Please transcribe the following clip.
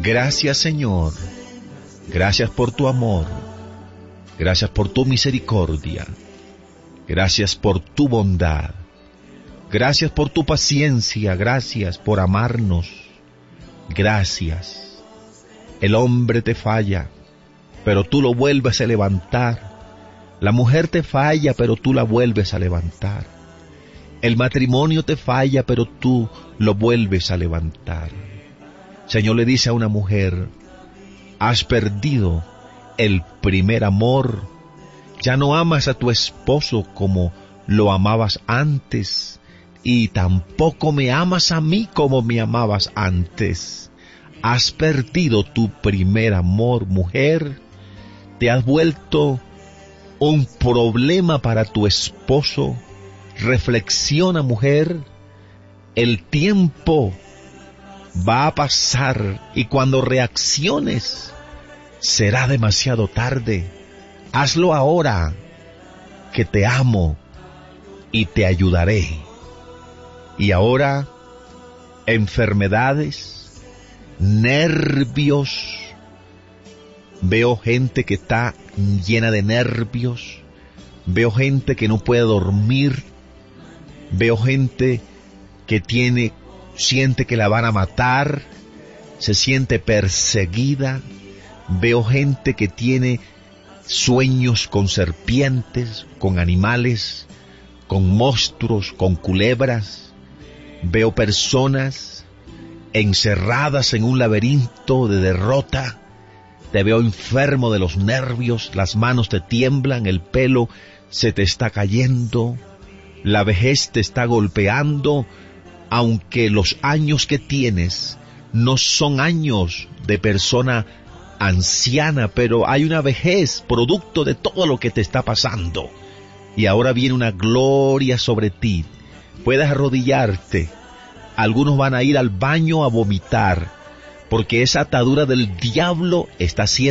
Gracias, Señor. Gracias por tu amor. Gracias por tu misericordia. Gracias por tu bondad. Gracias por tu paciencia. Gracias por amarnos. Gracias. El hombre te falla, pero tú lo vuelves a levantar. La mujer te falla, pero tú la vuelves a levantar. El matrimonio te falla, pero tú lo vuelves a levantar. Señor le dice a una mujer: has perdido el primer amor. Ya no amas a tu esposo como lo amabas antes, y tampoco me amas a mí como me amabas antes. Has perdido tu primer amor, mujer. Te has vuelto un problema para tu esposo. Reflexiona, mujer. El tiempo va a pasar y cuando reacciones será demasiado tarde. Hazlo ahora, que te amo y te ayudaré. Y ahora, enfermedades, nervios. Veo gente que está llena de nervios. Veo gente que no puede dormir. Veo gente que siente que la van a matar. Se siente perseguida. Veo gente que tiene sueños con serpientes, con animales, con monstruos, con culebras. Veo personas encerradas en un laberinto de derrota. Te veo enfermo de los nervios, las manos te tiemblan, el pelo se te está cayendo, la vejez te está golpeando, aunque los años que tienes no son años de persona anciana, pero hay una vejez producto de todo lo que te está pasando. Y ahora viene una gloria sobre ti. Puedes arrodillarte. Algunos van a ir al baño a vomitar, porque esa atadura del diablo está siendo